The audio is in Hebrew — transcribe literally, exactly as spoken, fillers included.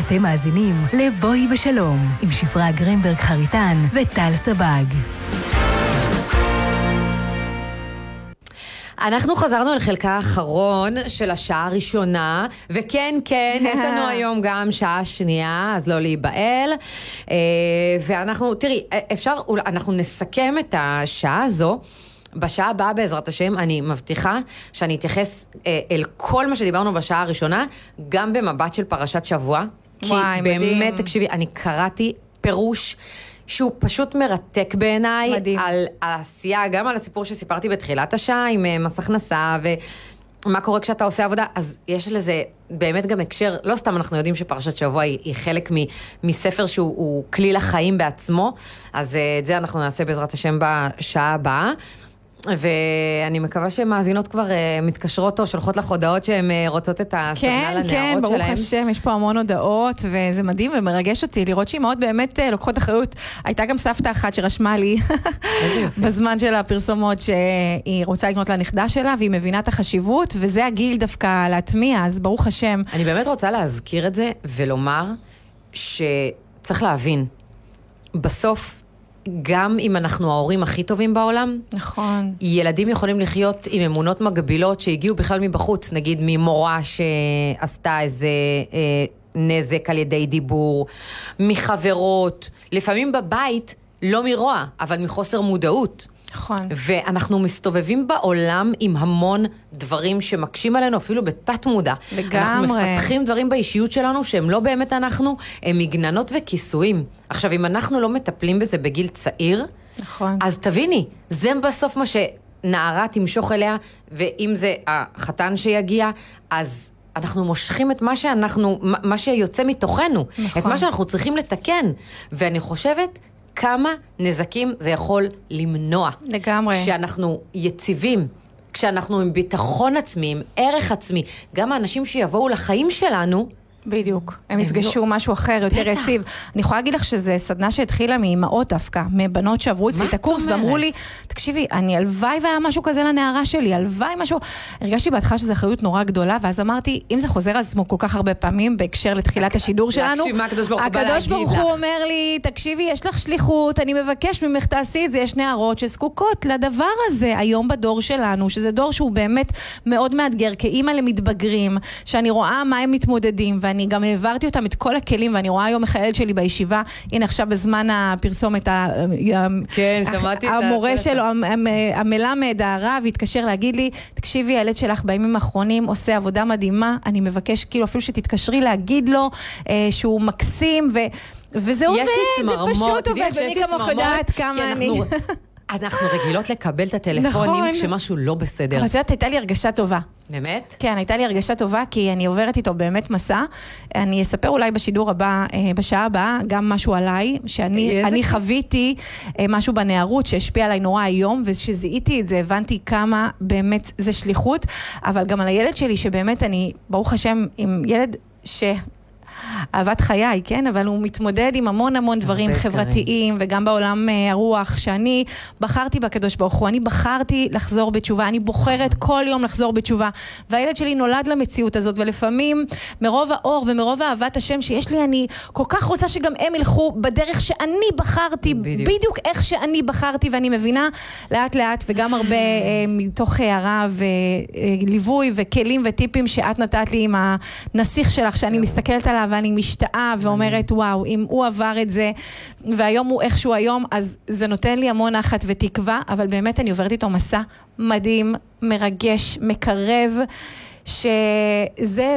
אתם מאזינים לבואי בשלום, עם שפרה גרינברג חריטן וטל סבג. אנחנו חזרנו אל חלקה האחרון של השעה הראשונה, וכן, כן, יש לנו היום גם שעה שנייה, אז לא להיבעל. ואנחנו, תראי, אפשר, אנחנו נסכם את השעה הזו, בשעה הבאה בעזרת השם, אני מבטיחה שאני אתייחס אל כל מה שדיברנו בשעה הראשונה, גם במבט של פרשת שבוע, כי וואי, באמת, מדהים. תקשיבי, אני קראתי פירוש שהוא פשוט מרתק בעיניי, מדהים. על העשייה, גם על הסיפור שסיפרתי בתחילת השעה, עם אה, מס הכנסה, ומה קורה כשאתה עושה עבודה, אז יש לזה באמת גם הקשר, לא סתם אנחנו יודעים שפרשת שבוע היא, היא חלק מ, מספר שהוא הוא כלי לחיים בעצמו, אז אה, את זה אנחנו נעשה בעזרת השם בשעה הבאה, ואני מקווה שמאזינות כבר uh, מתקשרות או שולחות לך הודעות שהן uh, רוצות את הסדנה כן, לנערות כן, שלהם. ברוך השם, יש פה המון הודעות, וזה מדהים ומרגש אותי לראות שאימהות באמת uh, לוקחות אחריות. הייתה גם סבתא אחת שרשמה לי בזמן של הפרסומות שהיא רוצה לקנות לנכדה שלה, והיא מבינה את החשיבות, וזה הגיל דווקא להטמיע, אז ברוך השם. אני באמת רוצה להזכיר את זה ולומר שצריך להבין, בסוף, גם אם אנחנו ההורים הכי טובים בעולם, נכון. ילדים יכולים לחיות עם אמונות מגבילות שהגיעו בכלל מבחוץ, נגיד ממורה שעשתה איזה אה, נזק על ידי דיבור, מחברות, לפעמים בבית, לא מרוע, אבל מחוסר מודעות. נכון. ואנחנו מסתובבים בעולם עם המון דברים שמקשים עלינו, אפילו בתת מודע. לגמרי. אנחנו מפתחים דברים באישיות שלנו שהם לא באמת אנחנו, הם מגננות וכיסויים. עכשיו, אם אנחנו לא מטפלים בזה בגיל צעיר, נכון. אז תביני, זה בסוף מה שנערה תמשוך אליה, ואם זה החתן שיגיע, אז אנחנו מושכים את מה שאנחנו, מה שיוצא מתוכנו, נכון. את מה שאנחנו צריכים לתקן. ואני חושבת, כמה נזקים זה יכול למנוע. לגמרי. כשאנחנו יציבים, כשאנחנו עם ביטחון עצמי, עם ערך עצמי, גם האנשים שיבואו לחיים שלנו, בדיוק. הם יפגשו משהו אחר, יותר יציב. אני יכולה להגיד לך שזה סדנה שהתחילה מאימהות דווקא, מבנות שעברו אצלי את הקורס, ואמרו לי, תקשיבי, אני הלוואי והיה משהו כזה לנערה שלי, הלוואי משהו. הרגשתי בהתחלה שזו אחריות נורא גדולה, ואז אמרתי, אם זה חוזר על עצמו כל כך הרבה פעמים, בהקשר לתחילת השידור שלנו, הקדוש ברוך הוא אומר לי, תקשיבי, יש לך שליחות, אני מבקש ממך תעשי את זה, יש נערות שזקוקות לדבר הזה היום בדור שלנו, שזה דור שהוא באמת מאוד מאתגר, כאימא למתבגרים, שאני רואה מה הם מתמודדים, ואני גם העברתי אותם את כל הכלים, ואני רואה היום הילד שלי בישיבה, הנה עכשיו בזמן הפרסומת, כן, שמעתי את זה. המורה שלו, המלמד, הרב, התקשר להגיד לי, תקשיבי, הילד שלך בימים האחרונים עושה עבודה מדהימה, אני מבקש כאילו אפילו שתתקשרי להגיד לו שהוא מקסים, וזה עובד, זה פשוט עובד, ואני כמוך יודעת כמה אני... אנחנו רגילות לקבל את הטלפונים כשמשהו לא בסדר. אבל יודעת, הייתה לי הרגשה טובה. באמת? כן, הייתה לי הרגשה טובה, כי אני עוברת איתו באמת מסע. אני אספר אולי בשידור הבא, בשעה הבאה, גם משהו עליי, שאני חוויתי משהו בנערות שהשפיע עליי נורא היום, ושזיהיתי את זה, הבנתי כמה באמת זה שליחות, אבל גם על הילד שלי, שבאמת אני, ברוך השם, עם ילד ש... אהבת חיי, כן? אבל הוא מתמודד עם המון המון דברים חברתיים, וגם בעולם הרוח, שאני בחרתי בקדוש ברוך הוא, אני בחרתי לחזור בתשובה, אני בוחרת כל יום לחזור בתשובה, והילד שלי נולד למציאות הזאת, ולפעמים מרוב האור ומרוב אהבת השם שיש לי, אני כל כך רוצה שגם הם ילכו בדרך שאני בחרתי, בדיוק, בדיוק איך שאני בחרתי, ואני מבינה לאט לאט, וגם הרבה אה, מתוך הערה וליווי וכלים וטיפים שאת נתת לי עם הנסיך שלך, שאני מסתכלת עליו, ואני משתאה ואומרת, וואו, אם הוא עבר את זה, והיום הוא איכשהו היום, אז זה נותן לי המון נחת ותקווה, אבל באמת אני עוברת איתו מסע מדהים, מרגש, מקרב, שזה